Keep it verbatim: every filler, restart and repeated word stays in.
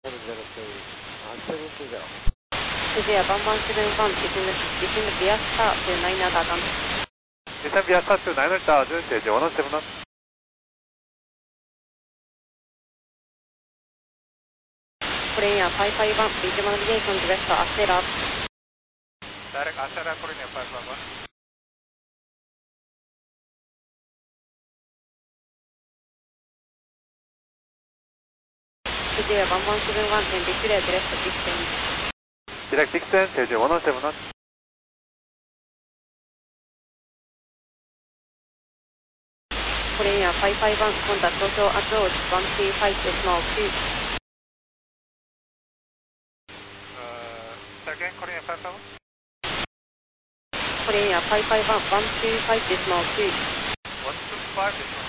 City one one seven one, descend, descend via star to nine Alpha Contact. Descend via star to nine Alpha,順定時one oh seven knots. Korea five five one, visual navigation to west Astera. Direct Astera, Korea five five one. City one one seven one, then declare direct descent. Direct descent, stage one oh seven knots. Korea five five one, contact Tokyo approach one three five decimal two. Uh, again, Korea five five one? Korea five five one, one two five decimal two. one two five decimal